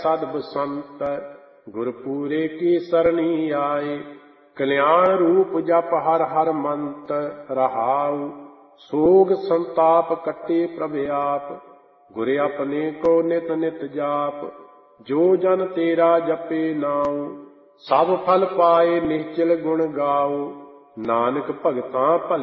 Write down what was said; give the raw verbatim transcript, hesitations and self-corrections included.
सद बसंत गुरपूरे की सरणी आए। कल्याण रूप जप हर हर मंत रहाऊ। सोग संताप कटे प्रभ आप गुर अपने को नित नित जाप। जो जन तेरा जपे नाऊ सब फल पाए निश्चल गुण गाओ। नानक भगतां भली